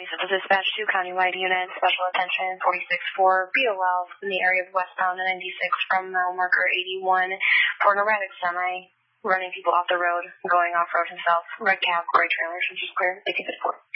County Civil Dispatch, 2 countywide units, special attention 46-4 BOL in the area of westbound 96 from mile marker 81 for an erratic semi running people off the road, going off-road himself. Red cab, gray trailer, should just clear. They can fit 4.